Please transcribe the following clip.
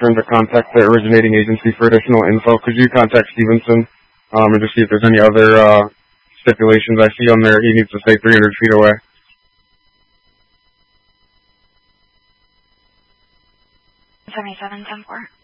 turn to contact the originating agency for additional info. Could you contact Stevenson and just see if there's any other stipulations? I see on there he needs to stay 300 feet away. 77-10-4.